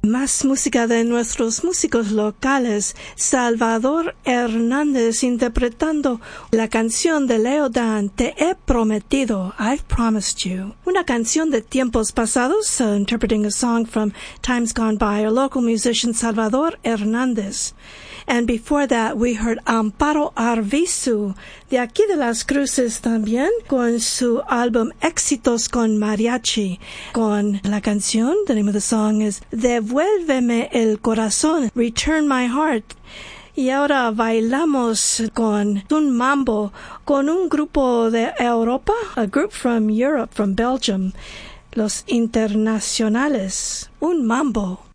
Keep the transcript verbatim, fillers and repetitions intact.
Más música de nuestros músicos locales. Salvador Hernández interpretando la canción de Leo Dan, Te he prometido, I've promised you. Una canción de tiempos pasados, uh, interpreting a song from times gone by, our local musician Salvador Hernández. And before that, we heard Amparo Arvizu, de aquí de Las Cruces también, con su álbum Éxitos con Mariachi, con la canción, the name of the song is Devuélveme el corazón, Return My Heart. Y ahora bailamos con un mambo, con un grupo de Europa, a group from Europe, from Belgium, Los Internacionales, un mambo.